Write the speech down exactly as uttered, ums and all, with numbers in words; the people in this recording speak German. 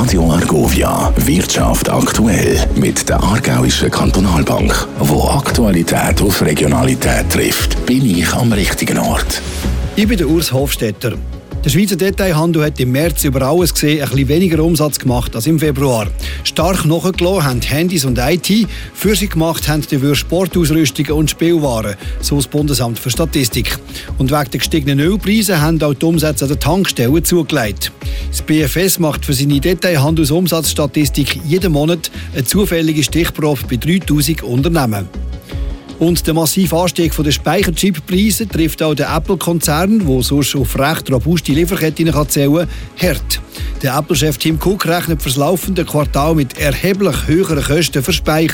Radio Argovia, Wirtschaft aktuell mit der Aargauischen Kantonalbank. Wo Aktualität auf Regionalität trifft, bin ich am richtigen Ort. Ich bin der Urs Hofstetter. Der Schweizer Detailhandel hat im März über alles gesehen ein bisschen weniger Umsatz gemacht als im Februar. Stark nachgelassen haben Handys und I T, für sie gemacht haben dafür Sportausrüstungen und Spielwaren, so das Bundesamt für Statistik. Und wegen der gestiegenen Ölpreise haben auch die Umsätze an den Tankstellen zugelegt. Das B F S macht für seine Detailhandelsumsatzstatistik jeden Monat eine zufällige Stichprobe bei dreitausend Unternehmen. Und der massive Anstieg der Speicherchip-Preise trifft auch den Apple-Konzern, der sonst auf recht robuste Lieferketten zählen kann, hart. Der Apple-Chef Tim Cook rechnet für das laufende Quartal mit erheblich höheren Kosten für Speicher.